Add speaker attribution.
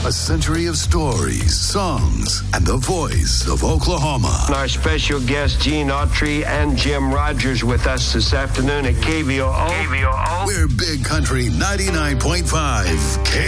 Speaker 1: A century of stories, songs, and the voice of Oklahoma.
Speaker 2: Our special guests, Gene Autry and Jim Rogers, with us this afternoon at KVOO.
Speaker 1: We're Big Country 99.5.